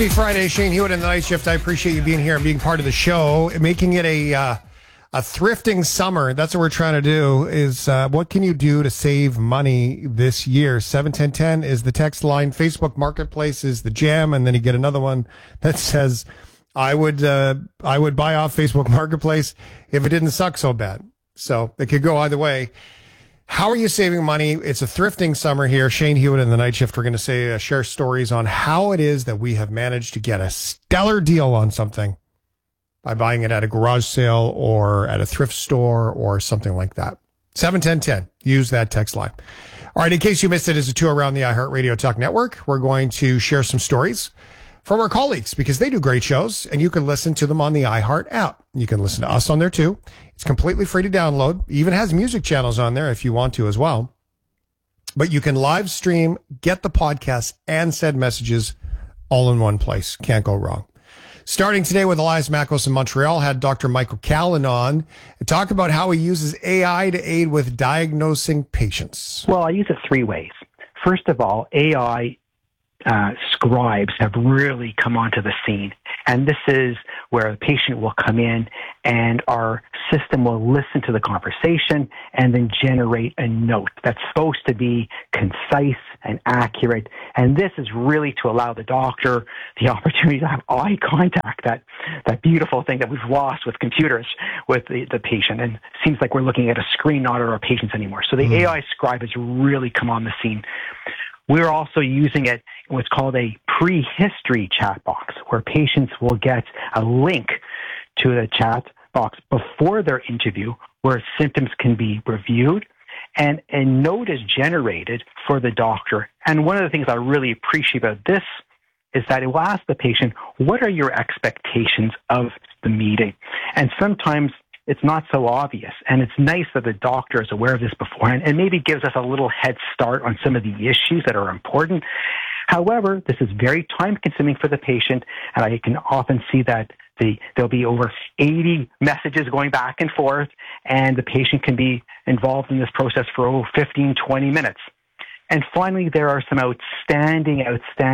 Happy Friday, Shane Hewitt and the Night Shift. I appreciate you being here and being part of the show, making it a thrifting summer. That's what we're trying to do. Is what can you do to save money this year? 71010 is the text line. Facebook Marketplace is the jam, and then you get another one that says, "I would buy off Facebook Marketplace if it didn't suck so bad." So it could go either way. How are you saving money? It's a thrifting summer here. Shane Hewitt and the Night Shift. We're going to share stories on how it is that we have managed to get a stellar deal on something by buying it at a garage sale or at a thrift store or something like that. 71010. Use that text line. All right. In case you missed it, it's a tour around the iHeartRadio Talk Network. We're going to share some stories from our colleagues because they do great shows and you can listen to them on the iHeart app. You can listen to us on there too. It's completely free to download. Even has music channels on there if you want to as well. But you can live stream, get the podcast, and send messages all in one place. Can't go wrong. Starting today with Elias Makos in Montreal, had Dr. Michael Callan on and talk about how he uses AI to aid with diagnosing patients. Well, I use it three ways. First of all, AI scribes have really come onto the scene. And this is where the patient will come in and our system will listen to the conversation and then generate a note that's supposed to be concise and accurate. And this is really to allow the doctor the opportunity to have eye contact, that beautiful thing that we've lost with computers with the patient. And it seems like we're looking at a screen, not at our patients anymore. So the AI scribe has really come on the scene. We're also using it in what's called a prehistory chat box, where patients will get a link to the chat box before their interview where symptoms can be reviewed and a note is generated for the doctor. And one of the things I really appreciate about this is that it will ask the patient, what are your expectations of the meeting? And sometimes it's not so obvious. And it's nice that the doctor is aware of this beforehand and maybe gives us a little head start on some of the issues that are important. However, this is very time consuming for the patient. And I can often see that there'll be over 80 messages going back and forth, and the patient can be involved in this process for 15, 20 minutes. And finally, there are some outstanding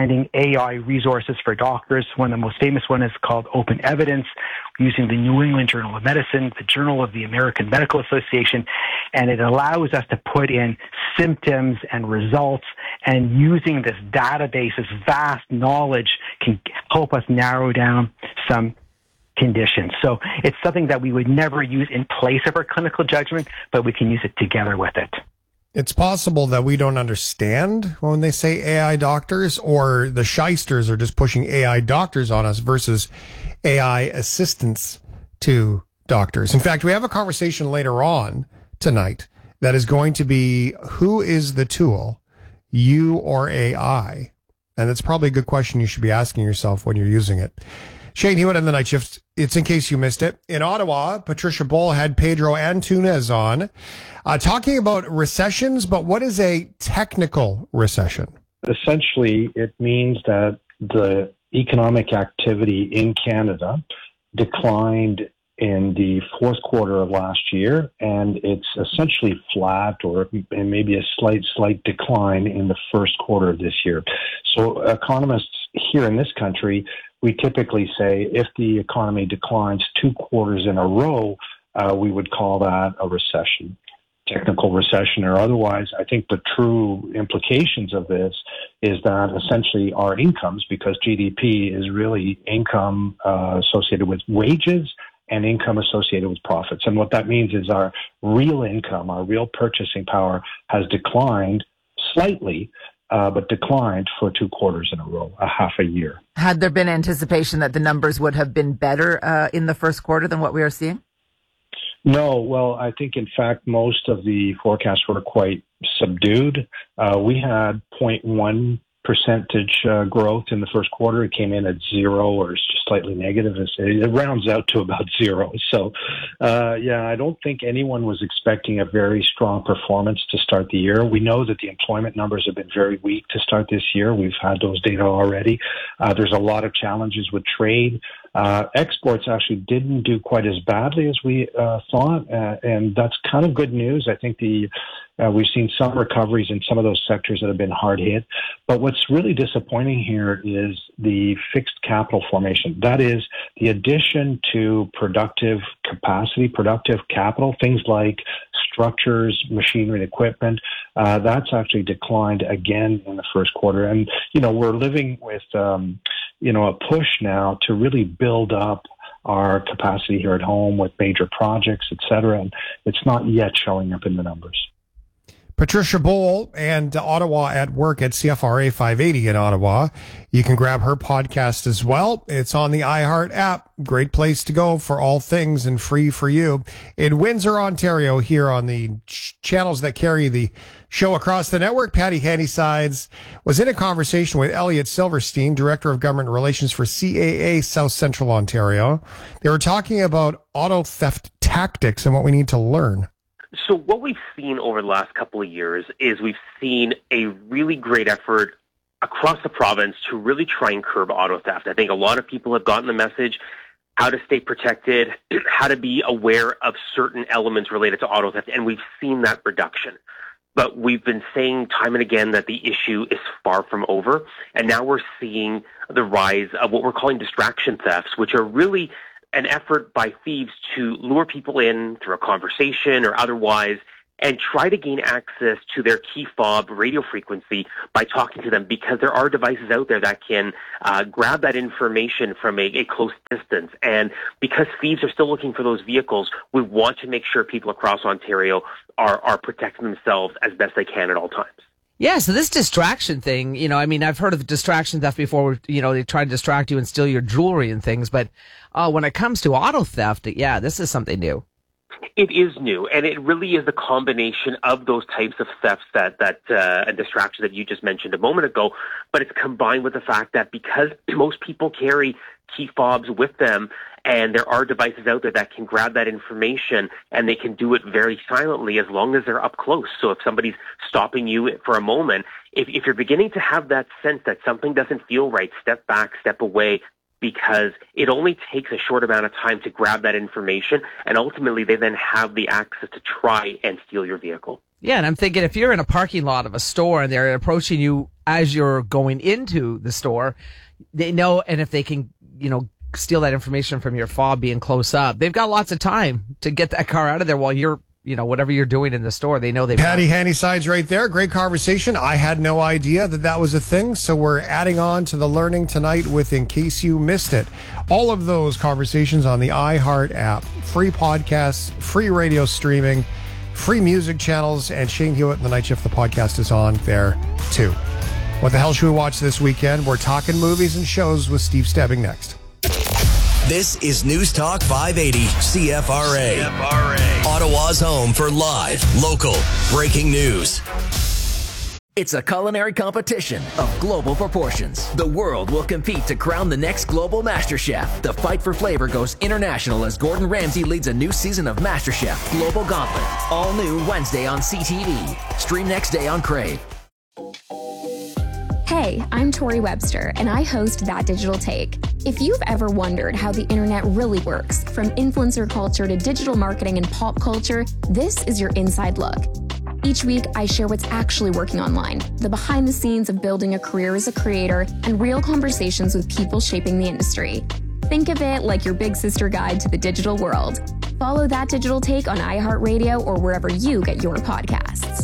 AI resources for doctors. One of the most famous one is called Open Evidence, using the New England Journal of Medicine, the Journal of the American Medical Association, and it allows us to put in symptoms and results, and using this database, this vast knowledge, can help us narrow down some conditions. So it's something that we would never use in place of our clinical judgment, but we can use it together with it. It's possible that we don't understand when they say AI doctors, or the shysters are just pushing AI doctors on us versus AI assistants to doctors. In fact, we have a conversation later on tonight that is going to be, who is the tool, you or AI? And it's probably a good question you should be asking yourself when you're using it. Shane Hewitt and the Night Shift. It's in case you missed it. In Ottawa, Patricia Boll had Pedro Antunes on talking about recessions, but what is a technical recession? Essentially, it means that the economic activity in Canada declined in the fourth quarter of last year, and it's essentially flat or maybe a slight decline in the first quarter of this year. So economists here in this country, we typically say if the economy declines 2 quarters in a row, we would call that a recession, technical recession or otherwise. I think the true implications of this is that essentially our incomes, because GDP is really income associated with wages and income associated with profits. And what that means is our real income, our real purchasing power has declined slightly, but declined for 2 quarters in a row, a half a year. Had there been anticipation that the numbers would have been better in the first quarter than what we are seeing? No. Well, I think, in fact, most of the forecasts were quite subdued. We had 0.1% growth in the first quarter. It came in at 0 or just slightly negative. It rounds out to about 0. So, I don't think anyone was expecting a very strong performance to start the year. We know that the employment numbers have been very weak to start this year. We've had those data already. There's a lot of challenges with trade. Exports actually didn't do quite as badly as we thought, and that's kind of good news. I think we've seen some recoveries in some of those sectors that have been hard hit. But what's really disappointing here is the fixed capital formation. That is the addition to productive capacity, productive capital, things like structures, machinery, and equipment. That's actually declined again in the first quarter. And, we're living with, a push now to really build up our capacity here at home with major projects, et cetera. And it's not yet showing up in the numbers. Patricia Bowl and Ottawa at Work at CFRA 580 in Ottawa. You can grab her podcast as well. It's on the iHeart app. Great place to go for all things and free for you. In Windsor, Ontario, here on the channels that carry the show across the network, Patty Handysides was in a conversation with Elliot Silverstein, Director of Government Relations for CAA South Central Ontario. They were talking about auto theft tactics and what we need to learn. So what we've seen over the last couple of years is we've seen a really great effort across the province to really try and curb auto theft. I think a lot of people have gotten the message, how to stay protected, how to be aware of certain elements related to auto theft, and we've seen that reduction. But we've been saying time and again that the issue is far from over, and now we're seeing the rise of what we're calling distraction thefts, which are really an effort by thieves to lure people in through a conversation or otherwise and try to gain access to their key fob radio frequency by talking to them, because there are devices out there that can grab that information from a close distance. And because thieves are still looking for those vehicles, we want to make sure people across Ontario are protecting themselves as best they can at all times. Yeah, so this distraction thing, I've heard of distraction theft before, they try to distract you and steal your jewelry and things, but when it comes to auto theft, this is something new. It is new, and it really is the combination of those types of thefts that a distraction that you just mentioned a moment ago, but it's combined with the fact that because most people carry key fobs with them, and there are devices out there that can grab that information, and they can do it very silently as long as they're up close. So if somebody's stopping you for a moment, if you're beginning to have that sense that something doesn't feel right, step back, step away, because it only takes a short amount of time to grab that information, and ultimately they then have the access to try and steal your vehicle. Yeah, and I'm thinking if you're in a parking lot of a store and they're approaching you as you're going into the store, they know, and if they can, steal that information from your fob being close up, they've got lots of time to get that car out of there while you're, whatever you're doing in the store, they know they've Patty Handysides right there. Great conversation. I had no idea that was a thing, so we're adding on to the learning tonight with In Case You Missed It. All of those conversations on the iHeart app. Free podcasts, free radio streaming, free music channels, and Shane Hewitt and The Night Shift, the podcast, is on there too. What the hell should we watch this weekend? We're talking movies and shows with Steve Stebbing next. This is News Talk 580 CFRA. Ottawa's home for live, local, breaking news. It's a culinary competition of global proportions. The world will compete to crown the next global MasterChef. The fight for flavor goes international as Gordon Ramsay leads a new season of MasterChef Global Gauntlet. All new Wednesday on CTV. Stream next day on Crave. Hey, I'm Tori Webster, and I host That Digital Take. If you've ever wondered how the internet really works, from influencer culture to digital marketing and pop culture, this is your inside look. Each week, I share what's actually working online, the behind the scenes of building a career as a creator, and real conversations with people shaping the industry. Think of it like your big sister guide to the digital world. Follow That Digital Take on iHeartRadio or wherever you get your podcasts.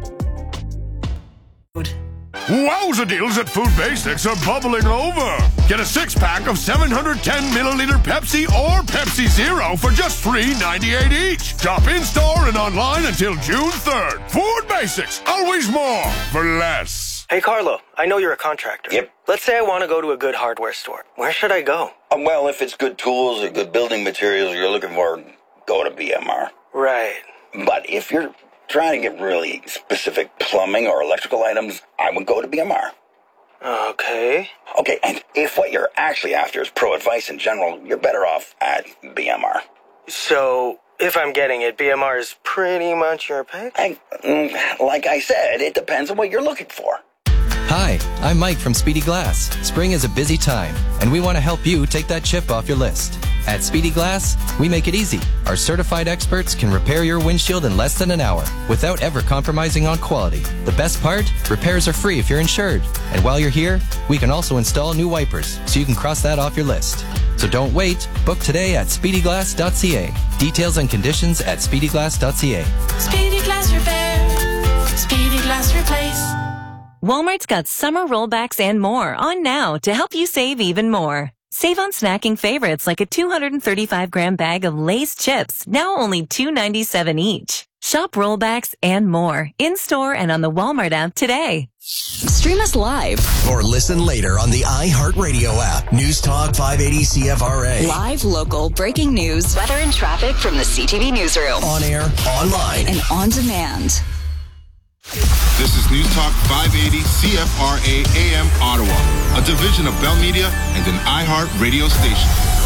Wowza deals at Food Basics are bubbling over. Get a 6-pack of 710-milliliter Pepsi or Pepsi Zero for just $3.98 each. Shop in-store and online until June 3rd. Food Basics, always more for less. Hey, Carlo, I know you're a contractor. Yep. Let's say I want to go to a good hardware store. Where should I go? Well, if it's good tools or good building materials you're looking for, go to BMR. Right. But if you're trying to get really specific plumbing or electrical items, I would go to BMR. Okay. Okay, and if what you're actually after is pro advice in general, you're better off at BMR. So, if I'm getting it, BMR is pretty much your pick? Like I said, it depends on what you're looking for. Hi, I'm Mike from Speedy Glass. Spring is a busy time, and we want to help you take that chip off your list. At Speedy Glass, we make it easy. Our certified experts can repair your windshield in less than an hour without ever compromising on quality. The best part? Repairs are free if you're insured. And while you're here, we can also install new wipers, so you can cross that off your list. So don't wait. Book today at speedyglass.ca. Details and conditions at speedyglass.ca. Speedy Glass Repair. Speedy Glass Replace. Walmart's got summer rollbacks and more on now to help you save even more. Save on snacking favorites like a 235-gram bag of Lay's chips, now only $2.97 each. Shop rollbacks and more in-store and on the Walmart app today. Stream us live or listen later on the iHeartRadio app. News Talk 580 CFRA. Live, local, breaking news, weather and traffic from the CTV newsroom. On air, online, and on demand. This is News Talk 580 CFRA AM Ottawa, a division of Bell Media and an iHeart radio station.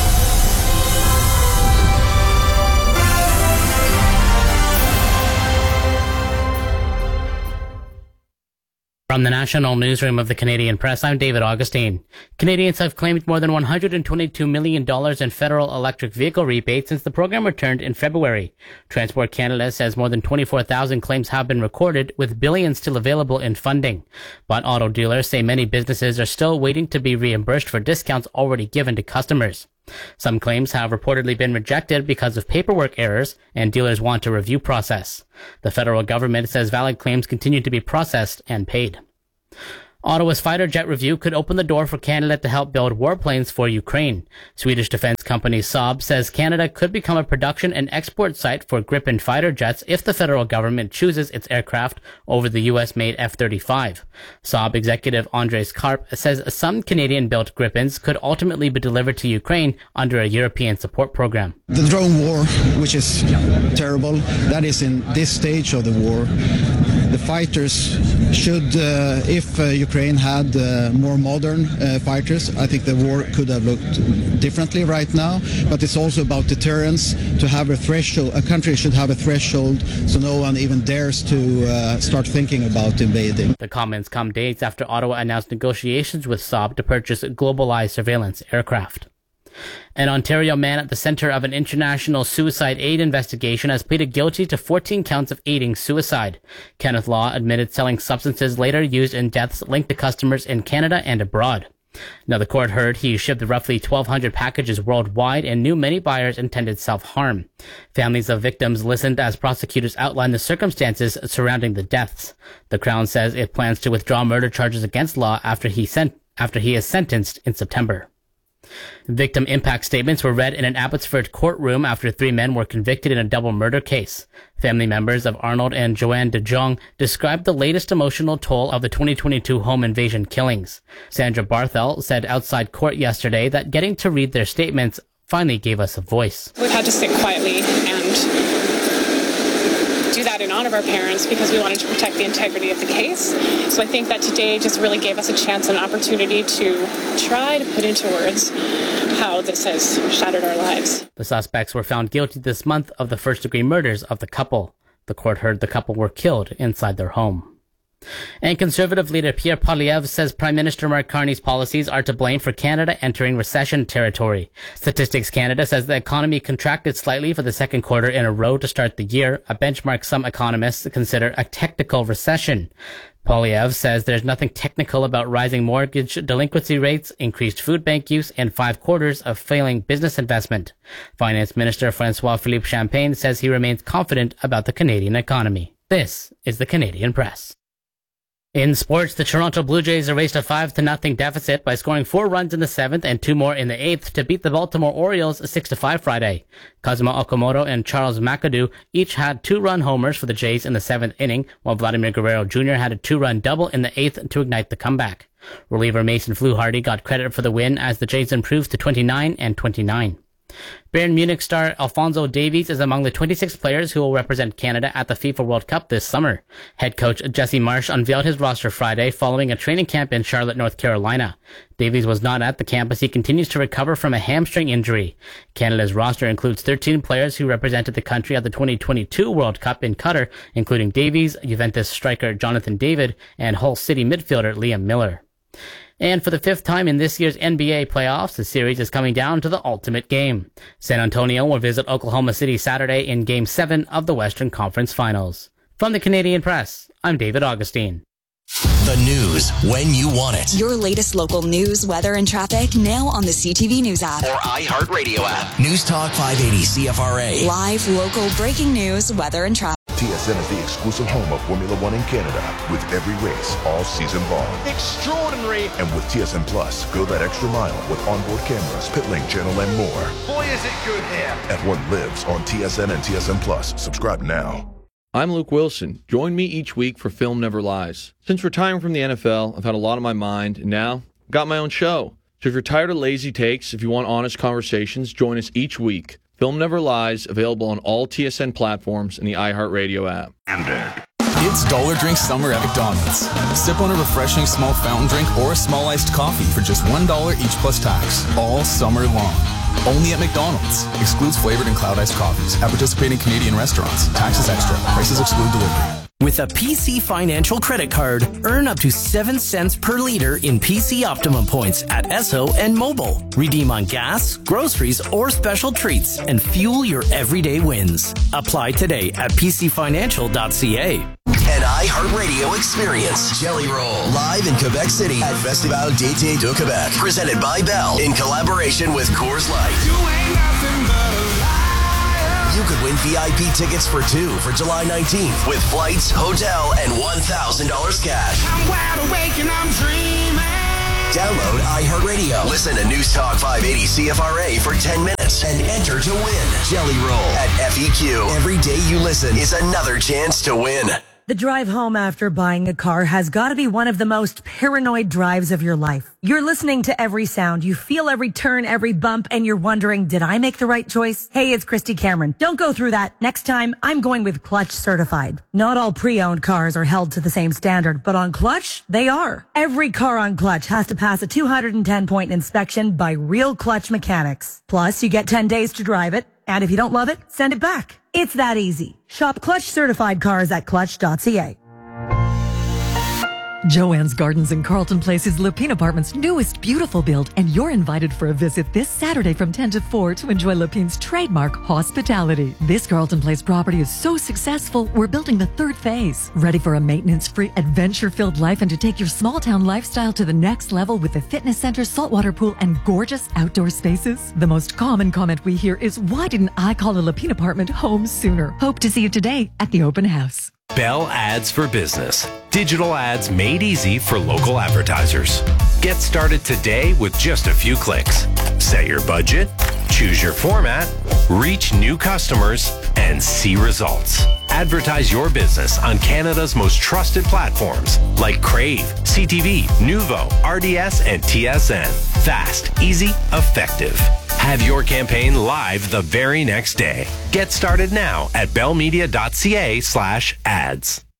From the National Newsroom of the Canadian Press, I'm David Augustine. Canadians have claimed more than $122 million in federal electric vehicle rebates since the program returned in February. Transport Canada says more than 24,000 claims have been recorded, with billions still available in funding. But auto dealers say many businesses are still waiting to be reimbursed for discounts already given to customers. Some claims have reportedly been rejected because of paperwork errors, and dealers want a review process. The federal government says valid claims continue to be processed and paid. Ottawa's fighter jet review could open the door for Canada to help build warplanes for Ukraine. Swedish defense company Saab says Canada could become a production and export site for Gripen fighter jets if the federal government chooses its aircraft over the U.S.-made F-35. Saab executive Andres Karp says some Canadian-built Gripens could ultimately be delivered to Ukraine under a European support program. The drone war, which is terrible, that is in this stage of the war. The fighters should, if Ukraine had more modern fighters, I think the war could have looked differently right now. But it's also about deterrence, to have a threshold. A country should have a threshold so no one even dares to start thinking about invading. The comments come days after Ottawa announced negotiations with Saab to purchase globalized surveillance aircraft. An Ontario man at the center of an international suicide aid investigation has pleaded guilty to 14 counts of aiding suicide. Kenneth Law admitted selling substances later used in deaths linked to customers in Canada and abroad. Now, the court heard he shipped roughly 1,200 packages worldwide and knew many buyers intended self-harm. Families of victims listened as prosecutors outlined the circumstances surrounding the deaths. The Crown says it plans to withdraw murder charges against Law after he is sentenced in September. Victim impact statements were read in an Abbotsford courtroom after 3 men were convicted in a double murder case. Family members of Arnold and Joanne de Jong described the latest emotional toll of the 2022 home invasion killings. Sandra Barthel said outside court yesterday that getting to read their statements finally gave us a voice. We've had to sit quietly and do that in honor of our parents because we wanted to protect the integrity of the case. So I think that today just really gave us a chance and opportunity to try to put into words how this has shattered our lives. The suspects were found guilty this month of the first-degree murders of the couple. The court heard the couple were killed inside their home. And Conservative leader Pierre Poilievre says Prime Minister Mark Carney's policies are to blame for Canada entering recession territory. Statistics Canada says the economy contracted slightly for the second quarter in a row to start the year, a benchmark some economists consider a technical recession. Poilievre says there's nothing technical about rising mortgage delinquency rates, increased food bank use, and 5 quarters of failing business investment. Finance Minister François-Philippe Champagne says he remains confident about the Canadian economy. This is the Canadian Press. In sports, the Toronto Blue Jays erased a 5-0 deficit by scoring 4 runs in the 7th and 2 more in the 8th to beat the Baltimore Orioles 6-5 Friday. Kazuma Okamoto and Charles McAdoo each had 2-run homers for the Jays in the 7th inning, while Vladimir Guerrero Jr. had a 2-run double in the 8th to ignite the comeback. Reliever Mason Fluharty got credit for the win as the Jays improved to 29-29. Bayern Munich star Alphonso Davies is among the 26 players who will represent Canada at the FIFA World Cup this summer. Head coach Jesse Marsch unveiled his roster Friday following a training camp in Charlotte, North Carolina. Davies was not at the camp as he continues to recover from a hamstring injury. Canada's roster includes 13 players who represented the country at the 2022 World Cup in Qatar, including Davies, Juventus striker Jonathan David, and Hull City midfielder Liam Miller. And for the fifth time in this year's NBA playoffs, the series is coming down to the ultimate game. San Antonio will visit Oklahoma City Saturday in Game 7 of the Western Conference Finals. From the Canadian Press, I'm David Augustine. The news when you want it. Your latest local news, weather, and traffic now on the CTV News app. Or iHeartRadio app. News Talk 580 CFRA. Live, local, breaking news, weather, and traffic. TSN is the exclusive home of Formula One in Canada, with every race all season long. Extraordinary. And with TSN Plus, go that extra mile with onboard cameras, pit lane channel, and more. Boy, is it good here. F1 lives on TSN and TSN Plus. Subscribe now. I'm Luke Wilson. Join me each week for Film Never Lies. Since retiring from the NFL, I've had a lot on my mind, and now I've got my own show. So if you're tired of lazy takes, if you want honest conversations, join us each week. Film Never Lies, available on all TSN platforms and the iHeartRadio app. It's Dollar Drink Summer at McDonald's. Sip on a refreshing small fountain drink or a small iced coffee for just $1 each plus tax, all summer long. Only at McDonald's. Excludes flavored and cloud iced coffees at participating Canadian restaurants. Taxes extra. Prices exclude delivery. With a PC Financial credit card, earn up to 7 cents per liter in PC Optimum points at Esso and Mobile. Redeem on gas, groceries, or special treats and fuel your everyday wins. Apply today at pcfinancial.ca. An iHeartRadio experience. Jelly Roll, live in Quebec City at Festival d'été de Québec. Presented by Bell in collaboration with Coors Light. You could win VIP tickets for 2 for July 19th with flights, hotel, and $1,000 cash. I'm wide awake and I'm dreaming. Download iHeartRadio. Listen to News Talk 580 CFRA for 10 minutes and enter to win. Jelly Roll at FEQ. Every day you listen is another chance to win. The drive home after buying a car has got to be one of the most paranoid drives of your life. You're listening to every sound. You feel every turn, every bump, and you're wondering, did I make the right choice? Hey, it's Christy Cameron. Don't go through that. Next time, I'm going with Clutch Certified. Not all pre-owned cars are held to the same standard, but on Clutch, they are. Every car on Clutch has to pass a 210-point inspection by real Clutch mechanics. Plus, you get 10 days to drive it. And if you don't love it, send it back. It's that easy. Shop Clutch certified cars at clutch.ca. Joanne's Gardens in Carlton Place is Lapine Apartments' newest beautiful build, and you're invited for a visit this Saturday from 10 to 4 to enjoy Lapine's trademark hospitality. This Carlton Place property is so successful, we're building the third phase. Ready for a maintenance-free, adventure-filled life and to take your small-town lifestyle to the next level with a fitness center, saltwater pool, and gorgeous outdoor spaces? The most common comment we hear is, why didn't I call a Lapine apartment home sooner? Hope to see you today at the open house. Bell Ads for Business. Digital ads made easy for local advertisers. Get started today with just a few clicks. Set your budget, choose your format, reach new customers, and see results. Advertise your business on Canada's most trusted platforms like Crave, CTV, Nuvo, RDS, and TSN. Fast, easy, effective. Have your campaign live the very next day. Get started now at bellmedia.ca/ads.